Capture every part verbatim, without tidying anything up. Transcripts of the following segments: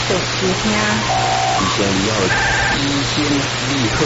续收听。 医生你好，医生你好。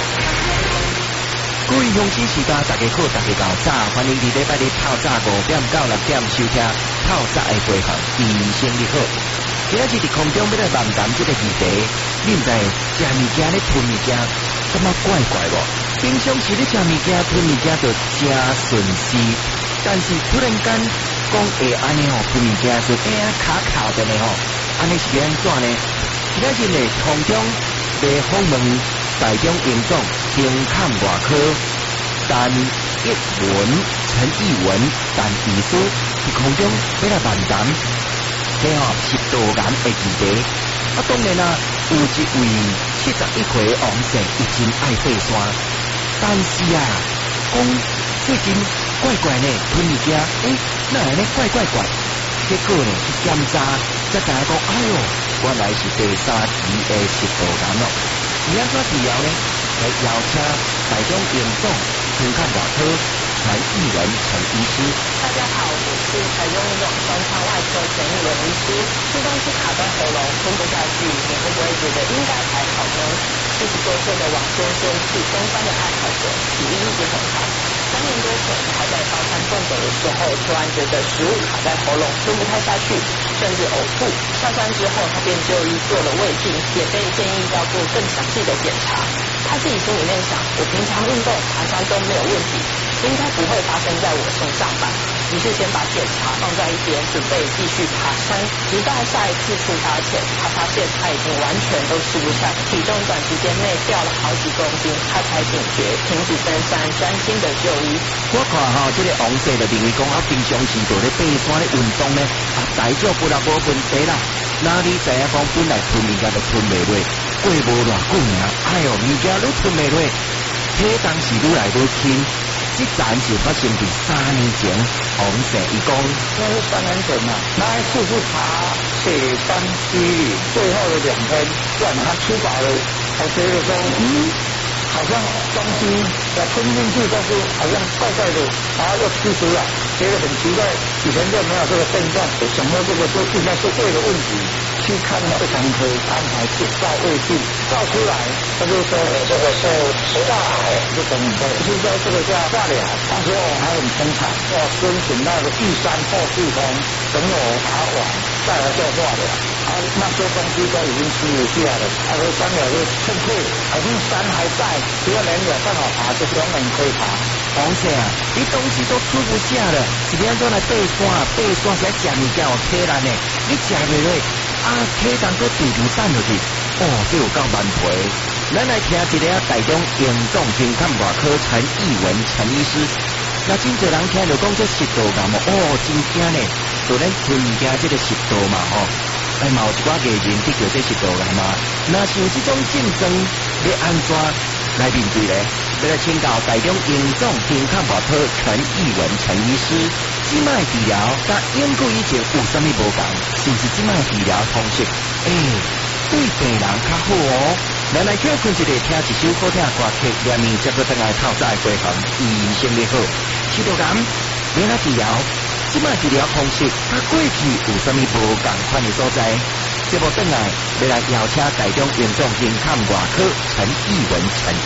各位乡亲时代，大家好，大家早早，欢迎伫礼拜日透早五点到六点收听透早的陪伴。医生你好，今仔日伫空中要来漫谈这个议题，你毋知食物件咧吞物件，感觉怪怪无？平常时咧食物件吞物件就真顺势，但是突然间讲会安尼吼吞物件就哎呀卡卡的呢吼，安尼是要安怎呢？今仔日咧空中来访问台中营总胸腔外科陈一文、陈义文陈医师伫空中要来漫谈，这吼是导癌的议题。啊，当然啦，有一位七十一岁的王姓，伊真爱爬山，但是啊，讲最近怪怪呢，吞物件，诶，哪会呢怪怪怪？结果呢去检查，才知影讲，哎哟，原来是第三期的食道癌咯。而安怎治疗呢？来邀请台中营总胸腔外科陈义文陈医师。 大家好，我是台中营总胸腔外科陈义文医师。吃东西卡在喉咙吞不下去，你会不会觉得应该还好呢？四十多岁的王先生是中餐的爱好者，体力一直很好。三年多前还在高山动走的时候，突然觉得食物卡在喉咙吞不太下去，甚至呕吐。下山之后，他便就医做了胃镜，也被建议要做更详细的检查。他自己心里面想，我平常运动爬山都没有问题，应该不会发生在我身上吧。于是先把检查放在一边，准备继续爬山。直到下一次出发前，他发现他已经完全都吃不下，体重短时间内掉了好几公斤，他才警觉，停止登山，专心的就医。 我看哈，这个王氏就认为讲，啊，平常时做咧爬山咧运动咧，啊，大脚不啦无问题啦。哪里知影讲本来吞物件就吞袂落，过无偌久尔，哎哟，物件愈吞袂落，体重是愈来愈轻。这站就发生伫三年前，王氏伊讲， 那是三年前嘛，那一次是爬雪山之旅，最后的两天，突然他吃饱了，才觉得说，嗯，好像东西要吞进去，但是好像怪怪的，然后又吃出来，觉得很奇怪，以前就没有这个症状，想到这个说应该是胃的问题，去看胃肠科安排去照胃镜，照出来，他就说这个是食道癌，就等于说，就是说这个叫化疗，当时我还很撑场，要申请那个第三后系统，等我爬完再来做化疗，然后那些东西都已经吃不下了，他说三秒就撤退，好像山还在，只要两秒刚好爬，就永远可以爬。 王氏啊，你东西都吃不下了，是要安怎来爬山？爬山是要食物件有体力呢，你食袂落，啊，体重搁直直散落去，哦，这有够蛮皮。咱来听一个台中营总胸腔外科陈义文陈医师，那真侪人听着讲这食道癌哦，真惊呢，就咱吞物件这个食道嘛，吼、哦，哎，嘛有一寡艺人得着这食道癌嘛，那像这种竞争要安怎来面对咧？要来请教台中营总胸腔外科陈义文陈医师，即卖治疗甲永久以前有啥物无同？是不是即卖治疗方式？诶、欸，对病人较好哦。咱来听困一个，听一首好听的歌曲，下面接着等来透早回航，医生你好。食道癌要来治疗，即卖治疗方式甲过去有啥物无同款的所在？节目等来要来邀请台中营总胸腔外科陈义文陈